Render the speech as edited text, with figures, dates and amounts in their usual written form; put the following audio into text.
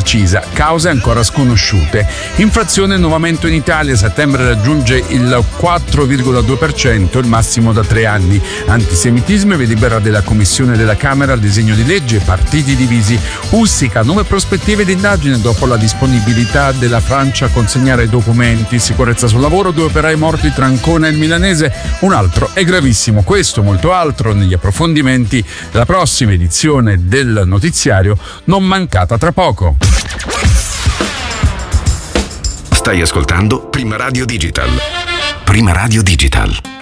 decisa, cause ancora sconosciute. Inflazione in nuovo aumento in Italia, a settembre raggiunge il 4,2%, il massimo da 3 anni. Antisemitismo e delibera della Commissione della Camera al disegno di legge, partiti divisi. Ustica, nuove prospettive di indagine dopo la disponibilità della Francia a consegnare documenti. Sicurezza sul lavoro, 2 operai morti tra Ancona e il Milanese, un altro è gravissimo. Questo, molto altro, negli approfondimenti della prossima edizione del notiziario, non mancata tra poco. Stai ascoltando Prima Radio Digital. Prima Radio Digital.